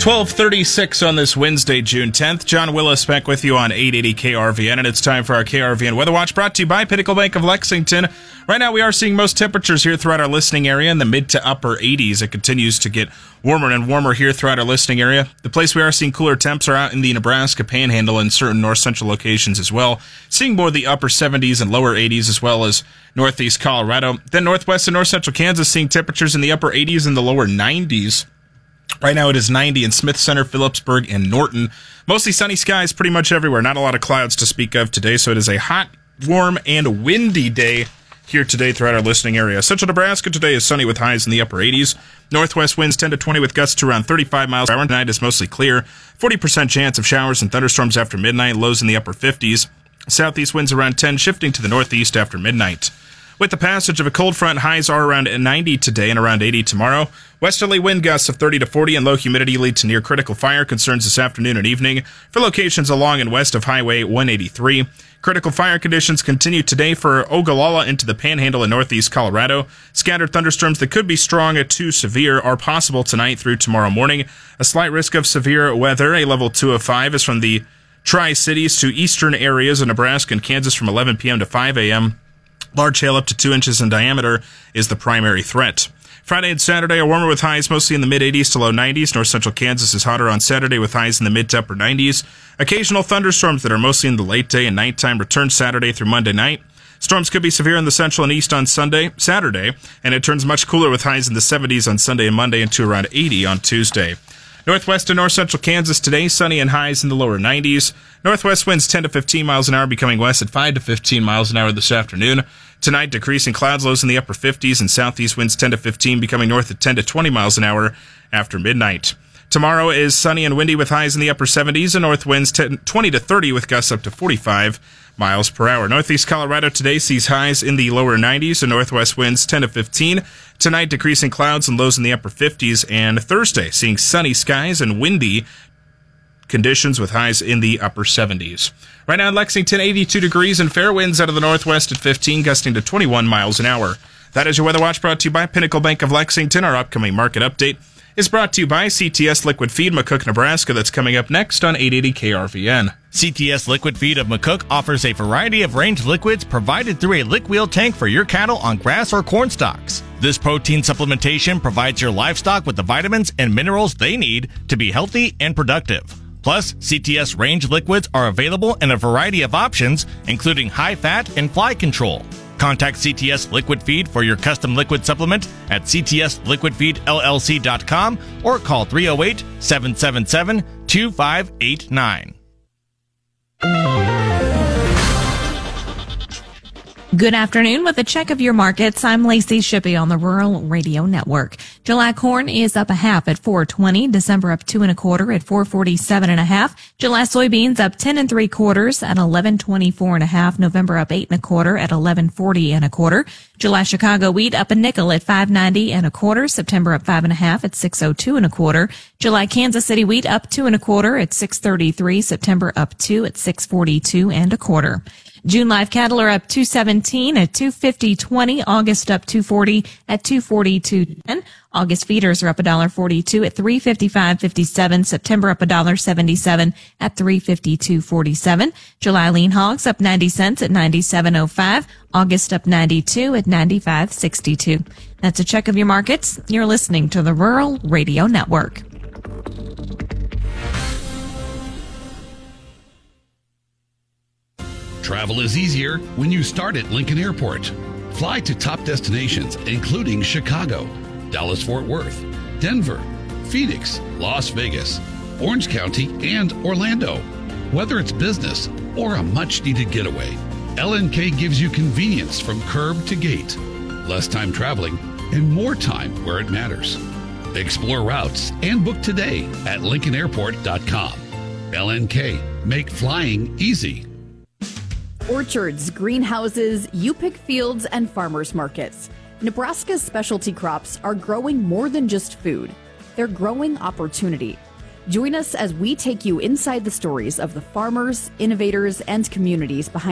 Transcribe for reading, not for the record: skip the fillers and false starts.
12:36 on this Wednesday, June 10th. John Willis back with you on 880 KRVN, and it's time for our KRVN Weather Watch, brought to you by Pinnacle Bank of Lexington. Right now, we are seeing most temperatures here throughout our listening area in the mid to upper 80s. It continues to get warmer and warmer here throughout our listening area. The place we are seeing cooler temps are out in the Nebraska Panhandle and certain north-central locations as well. Seeing more of the upper 70s and lower 80s, as well as northeast Colorado. Then northwest and north-central Kansas seeing temperatures in the upper 80s and the lower 90s. Right now it is 90 in Smith Center, Phillipsburg, and Norton. Mostly sunny skies pretty much everywhere. Not a lot of clouds to speak of today, so it is a hot, warm, and windy day here today throughout our listening area. Central Nebraska today is sunny with highs in the upper 80s. Northwest winds 10 to 20 with gusts to around 35 miles per hour. Tonight is mostly clear. 40% chance of showers and thunderstorms after midnight. Lows in the upper 50s. Southeast winds around 10, shifting to the northeast after midnight. With the passage of a cold front, highs are around 90 today and around 80 tomorrow. Westerly wind gusts of 30 to 40 and low humidity lead to near critical fire concerns this afternoon and evening for locations along and west of Highway 183. Critical fire conditions continue today for Ogallala into the Panhandle and northeast Colorado. Scattered thunderstorms that could be strong to severe are possible tonight through tomorrow morning. A slight risk of severe weather, a level 2 of 5, is from the Tri-Cities to eastern areas of Nebraska and Kansas from 11 p.m. to 5 a.m. Large hail up to 2 inches in diameter is the primary threat. Friday and Saturday are warmer with highs mostly in the mid-80s to low 90s. North central Kansas is hotter on Saturday with highs in the mid to upper 90s. Occasional thunderstorms that are mostly in the late day and nighttime return Saturday through Monday night. Storms could be severe in the central and east on Saturday, and it turns much cooler with highs in the 70s on Sunday and Monday and to around 80 on Tuesday. Northwest and north central Kansas today, sunny and highs in the lower 90s. Northwest winds 10 to 15 miles an hour, becoming west at 5 to 15 miles an hour this afternoon. Tonight, decreasing clouds, lows in the upper 50s, and southeast winds 10 to 15, becoming north at 10 to 20 miles an hour after midnight. Tomorrow is sunny and windy with highs in the upper 70s and north winds 20 to 30 with gusts up to 45 miles per hour. Northeast Colorado today sees highs in the lower 90s and northwest winds 10 to 15. Tonight, decreasing clouds and lows in the upper 50s, and Thursday seeing sunny skies and windy conditions with highs in the upper 70s. Right now in Lexington, 82 degrees and fair winds out of the northwest at 15, gusting to 21 miles an hour. That is your Weather Watch, brought to you by Pinnacle Bank of Lexington. Our upcoming market update is brought to you by CTS Liquid Feed, McCook, Nebraska. That's coming up next on 880 KRVN. CTS Liquid Feed of McCook offers a variety of range liquids provided through a lick wheel tank for your cattle on grass or corn stalks. This protein supplementation provides your livestock with the vitamins and minerals they need to be healthy and productive. Plus, CTS range liquids are available in a variety of options, including high fat and fly control. Contact CTS Liquid Feed for your custom liquid supplement at ctsliquidfeedllc.com or call 308-777-2589. Good afternoon. With a check of your markets, I'm Lacey Shippey on the Rural Radio Network. July corn is up a half at $4.20. December up 2 1/4 at $4.47.5. July soybeans up 10 3/4 at $11.24.5. November up 8 1/4 at $11.40 1/4. July Chicago wheat up a nickel at $5.90 1/4. September up 5 1/2 at $6.02 1/4. July Kansas City wheat up 2 1/4 at $6.33. September up 2 at $6.42 1/4. June live cattle are up 217 at 250.20. August up 240 at 242.10. August feeders are up $1.42 at 355.57. September up $1.77 at 352.47. July lean hogs up 90 cents at 97.05. August up 92 at 95.62. That's a check of your markets. You're listening to the Rural Radio Network. Travel is easier when you start at Lincoln Airport. Fly to top destinations including Chicago, Dallas-Fort Worth, Denver, Phoenix, Las Vegas, Orange County, and Orlando. Whether it's business or a much-needed getaway, LNK gives you convenience from curb to gate, less time traveling, and more time where it matters. Explore routes and book today at LincolnAirport.com. LNK, make flying easy. Orchards, greenhouses, U-Pick fields, and farmers markets. Nebraska's specialty crops are growing more than just food. They're growing opportunity. Join us as we take you inside the stories of the farmers, innovators, and communities behind